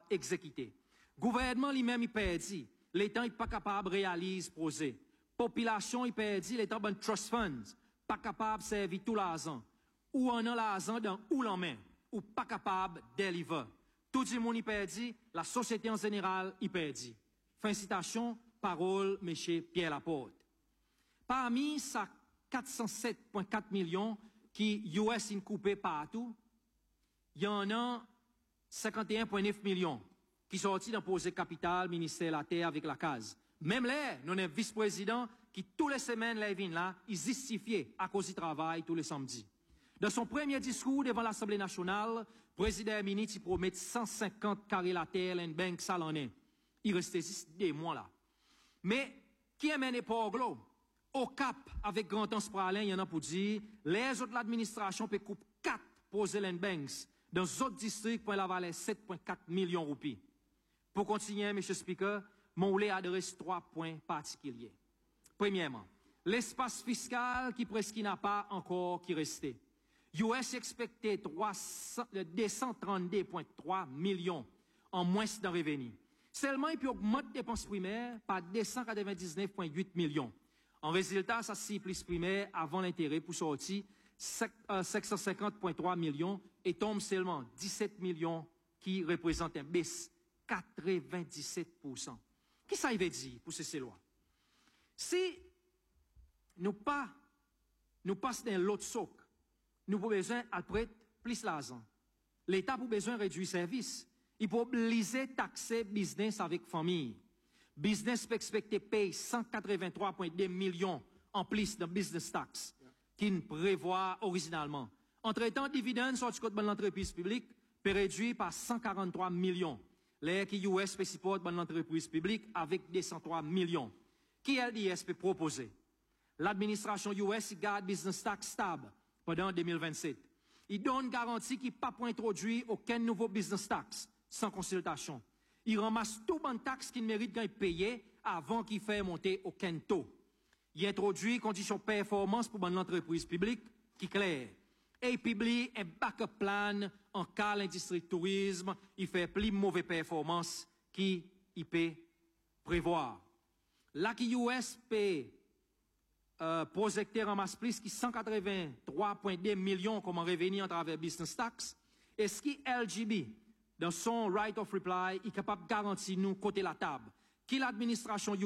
exécuter. Gouvernement lui-même, il perdit. L'État n'est pas capable de réaliser projet. Population, il perdit. L'État ban trust funds. Pas capable de servir tout l'argent. Ou en a l'argent dans ou l'en main. Ou pas capable de deliver. Tout le monde y perdit. La société en général y perdit. Fin citation, parole, M. Pierre Laporte. Parmi ces 407,4 millions qui US in coupé partout, il y en a 51,9 millions qui sont sortis dans posé capital, ministère de la Terre avec la case. Même là, nous avons vice-président qui, tous les semaines, là, il justifiait à cause du travail tous les samedis. Dans son premier discours devant l'Assemblée nationale, le président Miniti promet 150 carrés la terre, une banque ça l'année. Il restait 2 mois là. Mais, qui amène pas au au cap, avec grand temps spralin, il y en a pour dire, les autres l'administration peut couper 4 poser les banks dans d'autres districts pour la valeur 7,4 millions de roupies. Pour continuer, M. Speaker, mon voulais adresser 3 points particuliers. Premièrement, l'espace fiscal qui presque n'a pas encore qui restait. US expectait 232,3 millions en moins de revenus. Seulement, il peut augmenter les dépenses primaires par 299,8 millions. En résultat, ça c'est plus primaire avant l'intérêt pour sortir 750,3 millions et tombe seulement 17 millions qui représentent un baisse 97%. Qu'est-ce que ça veut dire pour ces lois? Si nous passons dans l'autre soc, nous avons besoin de prêter plus l'argent. L'État a besoin de réduire les services. Il peut obliger taxer business avec famille. Business peut expecter payer 183,2 millions en plus de business tax qu'il prévoit originalement. Entre-temps, dividendes sortis de l'entreprise publique peut réduire par 143 millions. L'air qui US peut supporter l'entreprise publique avec 203 millions. Qui LDS peut proposer? L'administration US garde business tax stable pendant 2027. Il donne garantie qu'il ne peut pas introduire aucun nouveau business tax sans consultation. Il ramasse tout bon taxe qu'il mérite quand il paye avant qu'il fasse monter aucun taux. Il introduit conditions performance pour l'entreprise publique qui est claire. Et il publie un backup plan en cas l'industrie de tourisme, il fait plus mauvaise performance qu'il peut prévoir. Là qui US peut projecter ramasse plus que 183,2 millions comme revenu à travers business tax. Et ce qui LGB, dans son right of reply, est capable de garantir nous côté la table, que l'administration